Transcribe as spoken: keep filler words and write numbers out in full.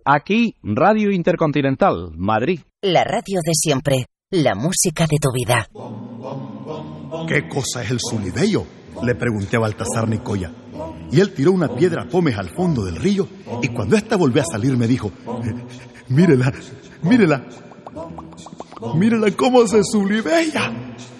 Aquí, Radio Intercontinental, Madrid. La radio de siempre, la música de tu vida. ¿Qué cosa es el Sulidello?, le pregunté a Baltasar Nicoya. Y él tiró una piedra a Pómez al fondo del río, y cuando ésta volvió a salir me dijo: mírela, mírela, mírela cómo se sulibella.